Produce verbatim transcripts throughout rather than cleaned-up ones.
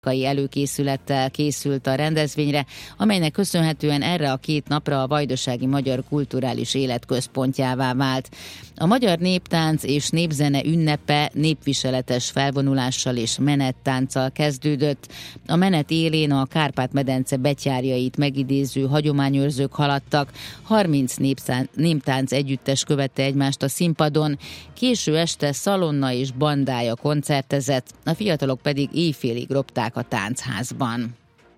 előkészülettel készült a rendezvényre, amelynek köszönhetően erre a két napra a Vajdasági Magyar Kulturális Élet központjává vált. A magyar néptánc és népzene ünnepe népviseletes felvonulással és menettánccal kezdődött. A menet élén a Kárpát-medence betyárjait megidéző hagyományőrzők haladtak, harminc néptánc együttes követte egymást a színpadon, késő este szalonna és bandája koncertezett, a fiatalok pedig éjfélig ropták a táncházban.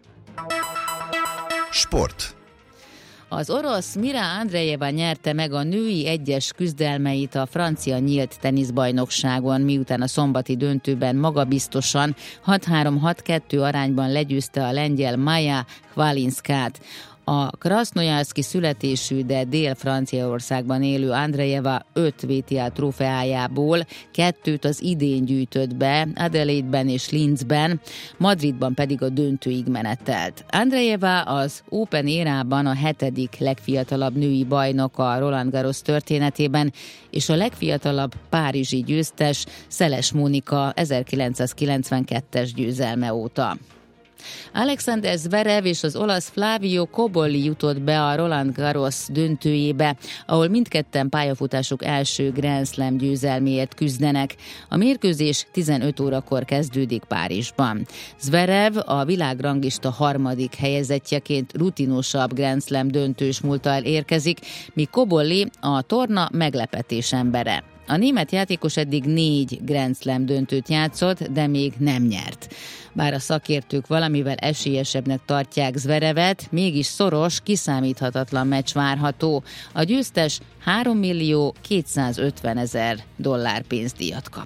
Sport. Az orosz Mira Andrejeva nyerte meg a női egyes küzdelmeit a francia nyílt teniszbajnokságon, miután a szombati döntőben magabiztosan hat három hat kettő arányban legyőzte a lengyel Maja Hvalinskát. A krasznojarszki születésű, de Dél-Franciaországban élő Andrejeva öt vé té á trófeájából kettőt az idén gyűjtött be, Adelaide-ben és Linzben, Madridban pedig a döntőig menetelt. Andrejeva az Open érában a hetedik legfiatalabb női bajnok a Roland Garros történetében, és a legfiatalabb párizsi győztes Szeles Mónika ezerkilencszázkilencvenkettes győzelme óta. Alexander Zverev és az olasz Flavio Cobolli jutott be a Roland Garros döntőjébe, ahol mindketten pályafutásuk első Grand Slam győzelméért küzdenek. A mérkőzés tizenöt órakor kezdődik Párizsban. Zverev a világranglista harmadik helyezettjeként rutinosabb Grand Slam döntős múlttal érkezik, míg Cobolli a torna meglepetés embere. A német játékos eddig négy Grand Slam döntőt játszott, de még nem nyert. Bár a szakértők valamivel esélyesebbnek tartják Zverevet, mégis szoros, kiszámíthatatlan meccs várható. A győztes három millió kétszázötven ezer dollár pénzdíjat kap.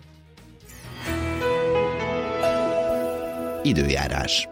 Időjárás.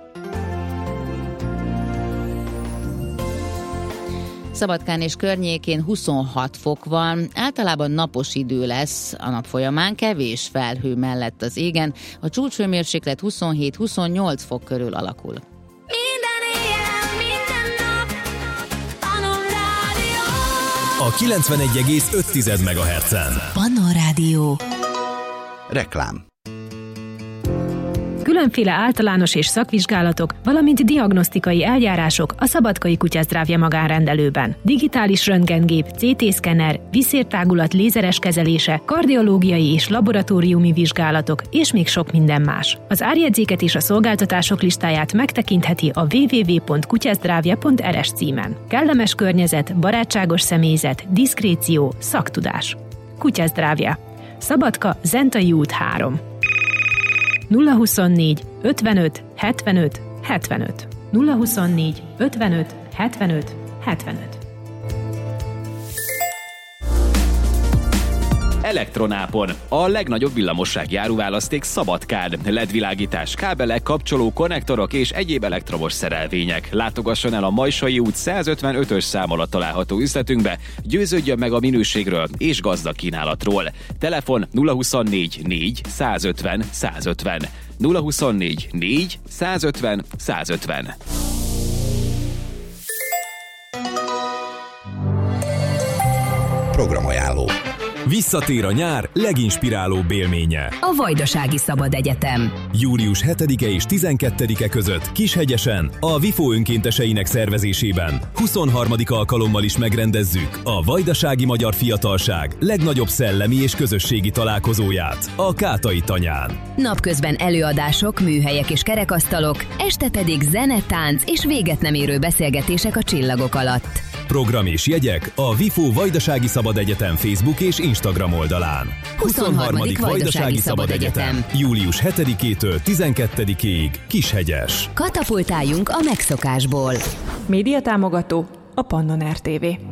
Szabadkán és környékén huszonhat fok van, általában napos idő lesz a nap folyamán, kevés felhő mellett az égen, a csúcshőmérséklet huszonhét-huszonnyolc fok körül alakul. Minden éjjel, minden nap, Pannon Rádió. A kilencvenegy egész öt megahertzen. Pannon Rádió. Reklám. Különféle általános és szakvizsgálatok, valamint diagnosztikai eljárások a Szabadkai Kutyasztrávja magánrendelőben. Digitális röntgengép, cé té-szkenner, vízszértágulat lézeres kezelése, kardiológiai és laboratóriumi vizsgálatok, és még sok minden más. Az árjegyzéket és a szolgáltatások listáját megtekintheti a double-u double-u double-u pont kutyasztrávja pont er es címen. Kellemes környezet, barátságos személyzet, diszkréció, szaktudás. Kutyasztrávja. Szabadka, Zentai út három. nulla huszonnégy ötvenöt hetvenöt hetvenöt. nulla huszonnégy ötvenöt hetvenöt hetvenöt. Elektronápon. A legnagyobb villamossági áruválaszték Szabadkán. el é dé világítás, kábelek, kapcsoló, konnektorok és egyéb elektromos szerelvények. Látogasson el a Majsai út százötvenötös szám alatt található üzletünkbe, győződjön meg a minőségről és gazdag kínálatról. Telefon nulla huszonnégy négy százötven százötven. nulla huszonnégy négy százötven százötven. Programajánló. Visszatér a nyár leginspirálóbb élménye. A Vajdasági Szabad Egyetem. július hetedike és tizenkettedike között Kishegyesen, a Vifó önkénteseinek szervezésében huszonharmadik alkalommal is megrendezzük a Vajdasági Magyar Fiatalság legnagyobb szellemi és közösségi találkozóját, a Kátai Tanyán. Napközben előadások, műhelyek és kerekasztalok, este pedig zene, tánc és véget nem érő beszélgetések a csillagok alatt. Program és jegyek a Vifó Vajdasági Szabad Egyetem Facebook és Instagram oldalán. huszonharmadik Vajdasági Szabad Egyetem. július hetedikétől tizenkettedikéig Kishegyes. Katapultáljunk a megszokásból. Média támogató a Pannon er té vé.